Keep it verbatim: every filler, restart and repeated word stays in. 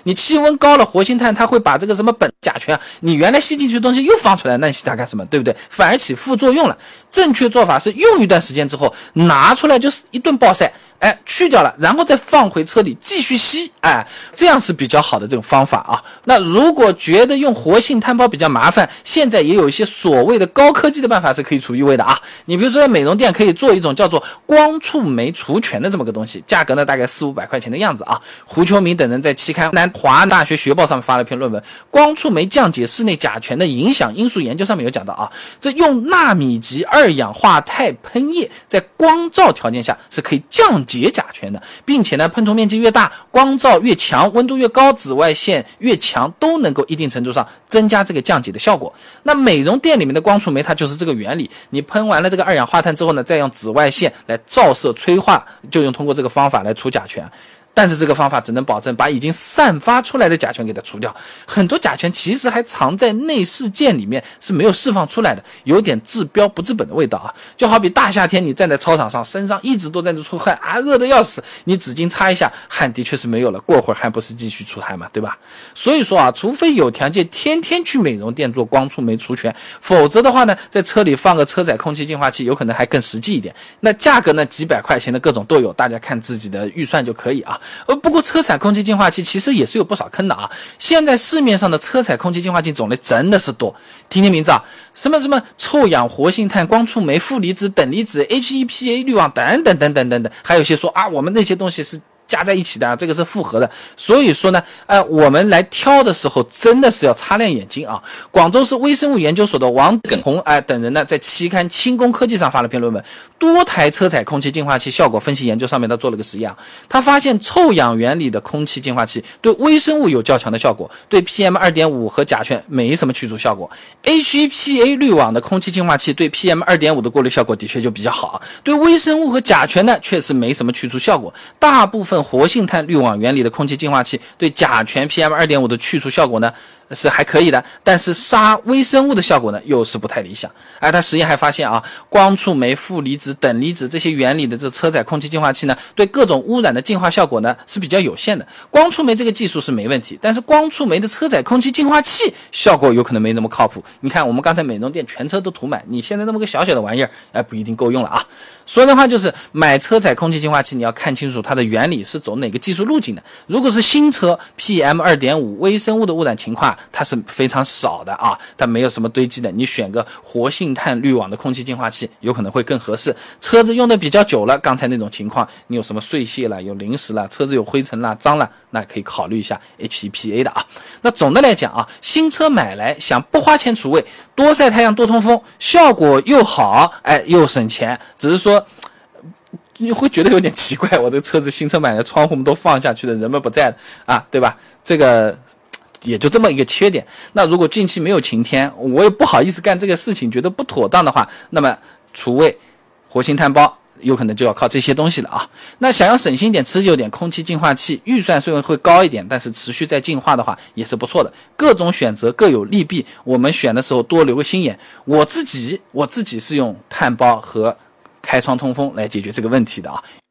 你气温高了，活性炭它会把这个什么苯甲醛啊，你原来吸进去的东西又放出来，那你吸它干什么？对不对？反而起副作用了。正确做法是用一段时间之后拿出来就是一顿暴晒，哎，去掉了，然后再放回车里继续吸，哎，这样是比较好的这种方法啊。那如果觉得用活性炭包比较麻烦，现在也有一些所谓的高科技的办法是可以除异味的啊。你比如说在美容店可以做一种叫做光触媒除醛的这么个东西，价格呢大概四五百块钱的样子啊。胡秋明等人在期刊南华大学学报上面发了一篇论文，光触媒降解室内甲醛的影响因素研究，上面有讲到啊，这用纳米级二氧化钛喷液在光照条件下是可以降解甲醛的，并且呢喷涂面积越大，光照越强，温度越高，紫外线越强，都能够一定程度上增加这个降解的效果。那美容店里面的光触媒它就是这个原理，你喷完了这个二氧化碳之后呢，再用紫外线来照射催化，就用通过这个方法来除甲醛。但是这个方法只能保证把已经散发出来的甲醛给它除掉，很多甲醛其实还藏在内饰件里面是没有释放出来的，有点治标不治本的味道啊。就好比大夏天你站在操场上，身上一直都在这出汗啊，热得要死，你纸巾擦一下，汗的确是没有了，过会儿还不是继续出汗嘛，对吧？所以说啊，除非有条件天天去美容店做光触媒除醛，否则的话呢，在车里放个车载空气净化器有可能还更实际一点。那价格呢，几百块钱的各种都有，大家看自己的预算就可以啊。呃，不过车载空气净化器其实也是有不少坑的啊。现在市面上的车载空气净化器种类真的是多，听听名字啊，什么什么臭氧、活性炭、光触媒、负离子、等离子、H E P A、滤网等等等等等等，还有一些说啊，我们那些东西是加在一起的，这个是复合的。所以说呢，呃，我们来挑的时候真的是要擦亮眼睛啊。广州市微生物研究所的王耿红哎、呃、等人呢，在期刊《轻工科技》上发了篇论文，多台车载空气净化器效果分析研究，上面他做了个实验，他发现臭氧原理的空气净化器对微生物有较强的效果，对 P M 二点五 和甲醛没什么去除效果。H E P A 滤网的空气净化器对 P M 二点五 的过滤效果的确就比较好，对微生物和甲醛呢确实没什么去除效果。大部分活性炭滤网原理的空气净化器对甲醛 P M 二点五 的去除效果呢是还可以的，但是杀微生物的效果呢又是不太理想。而他实验还发现啊，光触媒、负离子、等离子这些原理的这车载空气净化器呢，对各种污染的净化效果呢是比较有限的。光触媒这个技术是没问题，但是光触媒的车载空气净化器效果有可能没那么靠谱。你看我们刚才美容店全车都涂满，你现在那么个小小的玩意儿，哎，不一定够用了啊。所以的话就是买车载空气净化器，你要看清楚它的原理是走哪个技术路径的。如果是新车 P M 二点五 微生物的污染情况它是非常少的啊，它没有什么堆积的，你选个活性炭滤网的空气净化器有可能会更合适。车子用的比较久了，刚才那种情况，你有什么碎屑了，有零食了，车子有灰尘了，脏了，那可以考虑一下 H E P A 的啊。那总的来讲啊，新车买来想不花钱除味，多晒太阳多通风，效果又好，哎，又省钱，只是说你会觉得有点奇怪，我这个车子新车买来窗户们都放下去的，人们不在的啊，对吧？这个也就这么一个缺点。那如果近期没有晴天，我也不好意思干这个事情，觉得不妥当的话，那么除味、活性炭包有可能就要靠这些东西了啊。那想要省心点、持久点，空气净化器预算虽然会高一点，但是持续在进化的话也是不错的。各种选择各有利弊，我们选的时候多留个心眼。我自己我自己是用炭包和开窗通风来解决这个问题的啊。